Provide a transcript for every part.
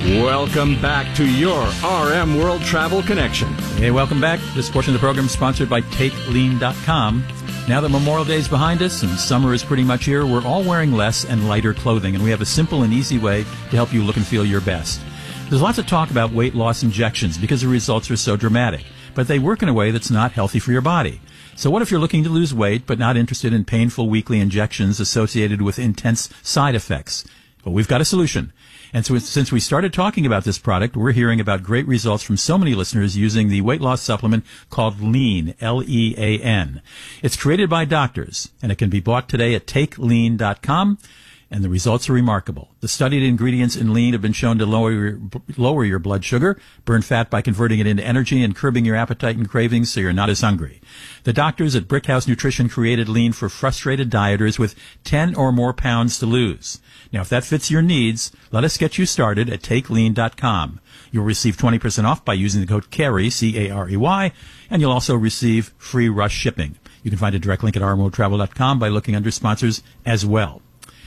Welcome back to your RM World Travel Connection. Hey, welcome back. This portion of the program is sponsored by TakeLean.com. Now that Memorial Day is behind us and summer is pretty much here, we're all wearing less and lighter clothing, and we have a simple and easy way to help you look and feel your best. There's lots of talk about weight loss injections because the results are so dramatic, but they work in a way that's not healthy for your body. So what if you're looking to lose weight but not interested in painful weekly injections associated with intense side effects? Well, we've got a solution. And so since we started talking about this product, we're hearing about great results from so many listeners using the weight loss supplement called Lean, L-E-A-N. It's created by doctors, and it can be bought today at TakeLean.com, and the results are remarkable. The studied ingredients in Lean have been shown to lower your blood sugar, burn fat by converting it into energy, and curbing your appetite and cravings so you're not as hungry. The doctors at Brickhouse Nutrition created Lean for frustrated dieters with 10 or more pounds to lose. Now, if that fits your needs, let us get you started at TakeLean.com. You'll receive 20% off by using the code CAREY, C-A-R-E-Y, and you'll also receive free rush shipping. You can find a direct link at rmotravel.com by looking under sponsors as well.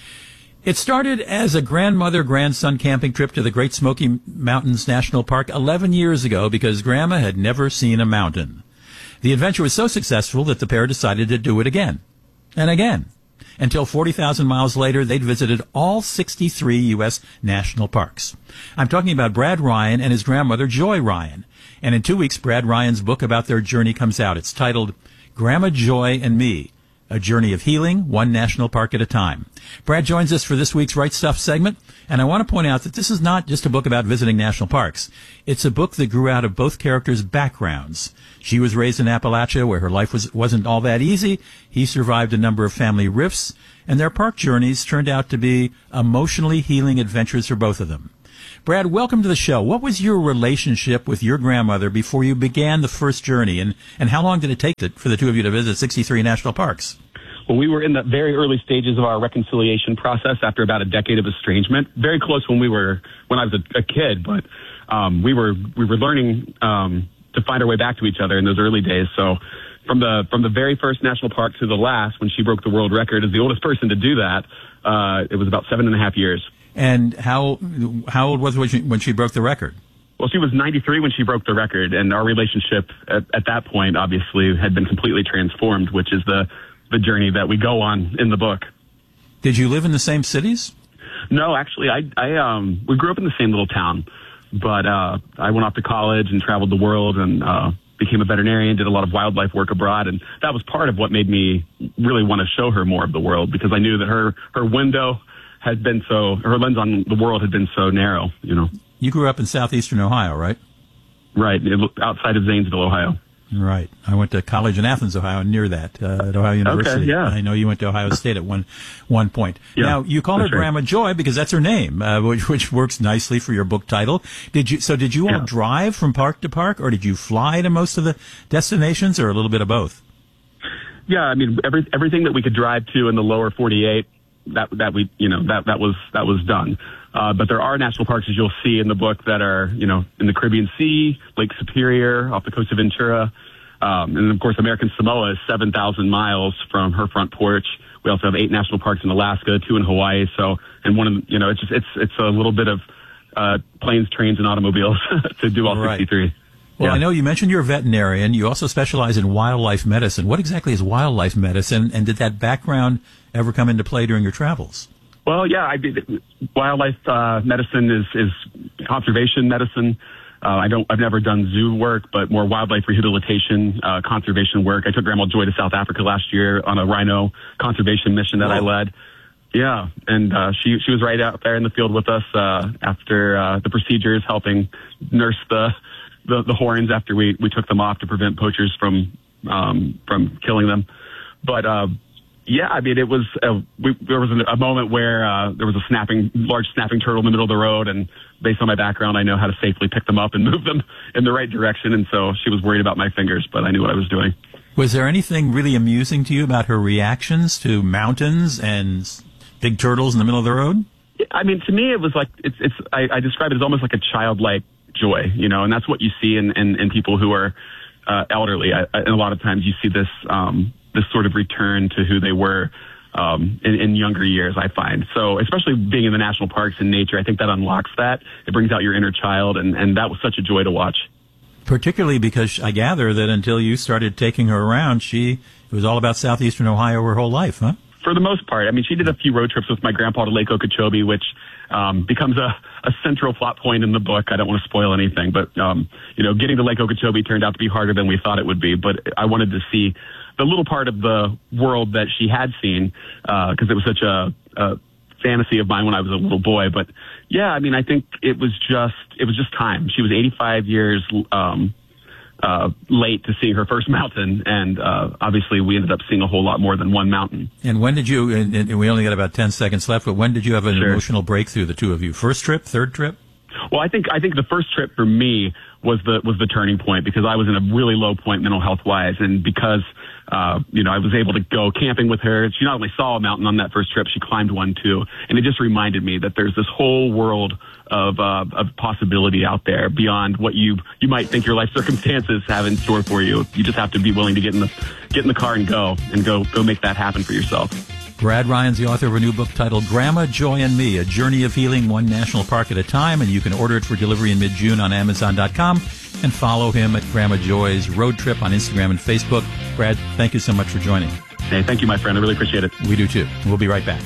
It started as a grandmother-grandson camping trip to the Great Smoky Mountains National Park 11 years ago because Grandma had never seen a mountain. The adventure was so successful that the pair decided to do it again and again, until 40,000 miles later, they'd visited all 63 U.S. national parks. I'm talking about Brad Ryan and his grandmother, Joy Ryan. And in 2 weeks, Brad Ryan's book about their journey comes out. It's titled Grandma Joy and Me, A Journey of Healing, One National Park at a Time. Brad joins us for this week's Right Stuff segment, and I want to point out that this is not just a book about visiting national parks. It's a book that grew out of both characters' backgrounds. She was raised in Appalachia, where her life wasn't all that easy. He survived a number of family rifts, and their park journeys turned out to be emotionally healing adventures for both of them. Brad, welcome to the show. What was your relationship with your grandmother before you began the first journey, and how long did it take for the two of you to visit 63 national parks? Well, we were in the very early stages of our reconciliation process after about a decade of estrangement. Very close when I was a kid, but we were learning to find our way back to each other in those early days. So from the very first national park to the last, when she broke the world record as the oldest person to do that, it was about 7.5 years. And how old was she when she broke the record? Well, she was 93 when she broke the record, and our relationship at that point obviously had been completely transformed, which is the journey that we go on in the book. Did you live in the same cities? No, actually, we grew up in the same little town, but I went off to college and traveled the world and became a veterinarian, did a lot of wildlife work abroad, and that was part of what made me really want to show her more of the world, because I knew that her window had been her lens on the world had been so narrow, you know. You grew up in southeastern Ohio, right? Right, outside of Zanesville, Ohio. Right. I went to college in Athens, Ohio, near that, at Ohio University. Okay, yeah. I know you went to Ohio State at one point. Yeah, now, you call her Grandma Joy because that's her name, which works nicely for your book title. Did you all drive from park to park, or did you fly to most of the destinations, or a little bit of both? Yeah, I mean, everything that we could drive to in the lower 48, that was done. But there are national parks, as you'll see in the book, that are, in the Caribbean Sea, Lake Superior, off the coast of Ventura. And of course, American Samoa is 7,000 miles from her front porch. We also have 8 national parks in Alaska, 2 in Hawaii. So, and it's a little bit of, planes, trains, and automobiles to do all 63. Well, I know you mentioned you're a veterinarian. You also specialize in wildlife medicine. What exactly is wildlife medicine, and did that background ever come into play during your travels? Well, yeah, wildlife medicine is conservation medicine. I've never done zoo work, but more wildlife rehabilitation, conservation work. I took Grandma Joy to South Africa last year on a rhino conservation mission that I led. Yeah, and she was right out there in the field with us after the procedures, helping nurse the horns after we took them off to prevent poachers from killing them. But yeah, I mean, it was there was a moment where there was a large snapping turtle in the middle of the road, and based on my background, I know how to safely pick them up and move them in the right direction. And so she was worried about my fingers, but I knew what I was doing. Was there anything really amusing to you about her reactions to mountains and big turtles in the middle of the road? I mean, to me, it was like I describe it as almost like a childlike joy, and that's what you see in people who are elderly. And a lot of times you see this sort of return to who they were in younger years, I find. So especially being in the national parks and nature, I think that unlocks that. It brings out your inner child, and that was such a joy to watch. Particularly because I gather that until you started taking her around, it was all about southeastern Ohio her whole life, huh? For the most part. I mean, she did a few road trips with my grandpa to Lake Okeechobee, which becomes a central plot point in the book. I don't want to spoil anything, but, getting to Lake Okeechobee turned out to be harder than we thought it would be. But I wanted to see the little part of the world that she had seen, because it was such a fantasy of mine when I was a little boy. But yeah, I mean, I think it was just time. She was 85 years, late to seeing her first mountain, and obviously we ended up seeing a whole lot more than one mountain. And when did you, and we only got about 10 seconds left, but when did you have an emotional breakthrough, the two of you? First trip, third trip? Well, I think the first trip for me was the turning point, because I was in a really low point mental health wise, and because I was able to go camping with her. She not only saw a mountain on that first trip, she climbed one too, and it just reminded me that there's this whole world of possibility out there beyond what you might think your life circumstances have in store for you. You just have to be willing to get in the car and go make that happen for yourself. Brad Ryan's the author of a new book titled Grandma Joy and Me, A Journey of Healing One National Park at a Time, and you can order it for delivery in mid-June on Amazon.com and follow him at Grandma Joy's Road Trip on Instagram and Facebook. Brad, thank you so much for joining. Hey, thank you, my friend. I really appreciate it. We do too. We'll be right back.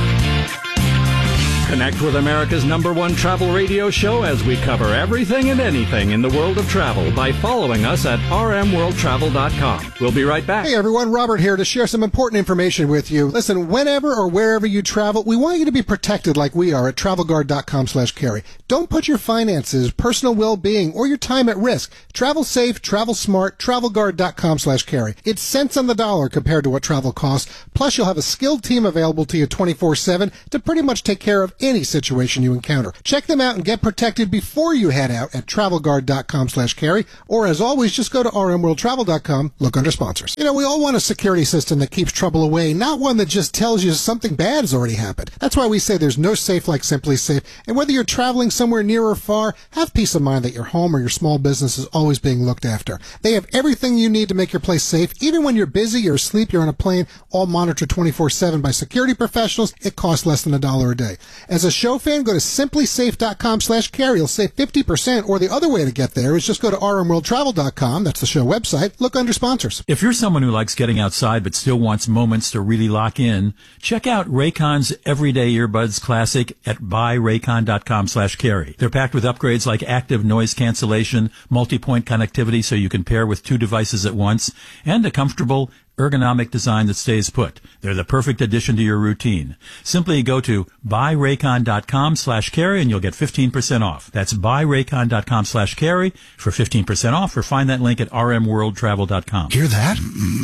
Connect with America's #1 travel radio show as we cover everything and anything in the world of travel by following us at rmworldtravel.com. We'll be right back. Hey everyone, Robert here to share some important information with you. Listen, whenever or wherever you travel, we want you to be protected like we are at TravelGuard.com/carry. Don't put your finances, personal well-being, or your time at risk. Travel safe, travel smart, TravelGuard.com/carry. It's cents on the dollar compared to what travel costs. Plus, you'll have a skilled team available to you 24/7 to pretty much take care of any situation you encounter. Check them out and get protected before you head out at TravelGuard.com/carry, or as always, just go to rmworldtravel.com, look under sponsors. We all want a security system that keeps trouble away, not one that just tells you something bad has already happened. That's why we say there's no safe like Simply Safe, and whether you're traveling somewhere near or far, have peace of mind that your home or your small business is always being looked after. They have everything you need to make your place safe. Even when you're busy, you're asleep, you're on a plane, all monitored 24/7 by security professionals. It costs less than $1 a day. As a show fan, go to simplysafe.com/carry. You'll save 50%, or the other way to get there is just go to rmworldtravel.com. That's the show website. Look under sponsors. If you're someone who likes getting outside but still wants moments to really lock in, check out Raycon's Everyday Earbuds Classic at buyraycon.com/carry. They're packed with upgrades like active noise cancellation, multi-point connectivity so you can pair with 2 devices at once, and a comfortable ergonomic design that stays put. They're the perfect addition to your routine. Simply go to buyraycon.com/carry and you'll get 15% off. That's buyraycon.com/carry for 15% off, or find that link at rmworldtravel.com. Hear that?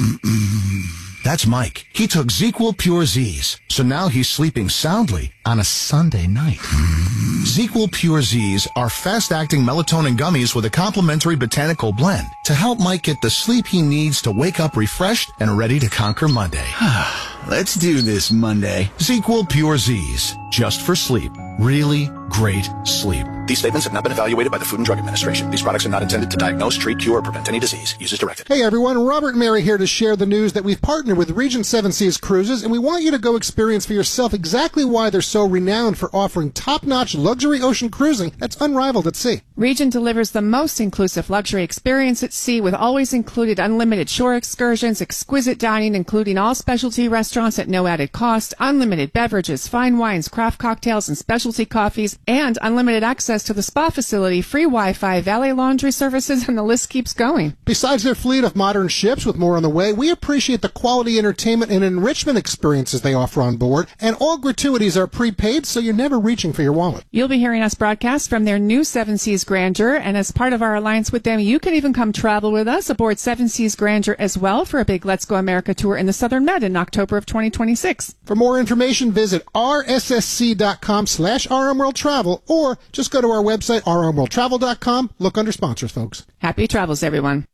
That's Mike. He took ZzzQuil Pure Z's, so now he's sleeping soundly on a Sunday night. ZzzQuil Pure Z's are fast-acting melatonin gummies with a complementary botanical blend to help Mike get the sleep he needs to wake up refreshed and ready to conquer Monday. Let's do this Monday. ZzzQuil Pure Z's, just for sleep. Really great sleep. These statements have not been evaluated by the Food and Drug Administration. These products are not intended to diagnose, treat, cure, or prevent any disease. Use as directed. Hey everyone, Robert and Mary here to share the news that we've partnered with Regent 7 Seas Cruises, and we want you to go experience for yourself exactly why they're so renowned for offering top-notch luxury ocean cruising that's unrivaled at sea. Regent delivers the most inclusive luxury experience at sea with always included unlimited shore excursions, exquisite dining including all specialty restaurants at no added cost, unlimited beverages, fine wines, craft cocktails, and specialty coffees, and unlimited access to the spa facility, free Wi-Fi, valet laundry services, and the list keeps going. Besides their fleet of modern ships with more on the way, we appreciate the quality entertainment and enrichment experiences they offer on board, and all gratuities are prepaid, so you're never reaching for your wallet. You'll be hearing us broadcast from their new Seven Seas Grandeur, and as part of our alliance with them, you can even come travel with us aboard Seven Seas Grandeur as well for a big Let's Go America tour in the Southern Med in October of 2026. For more information, visit rssc.com/rmworldtravel, or just go to our website, rmworldtravel.com. Look under sponsors, folks. Happy travels, everyone.